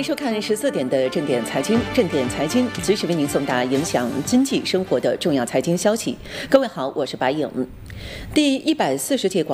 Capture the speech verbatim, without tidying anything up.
迎收看十四点的正点财经，正点财经随时为您送达影响经济生活的重要财经消息。各位好，我是白颖。第一百四十届广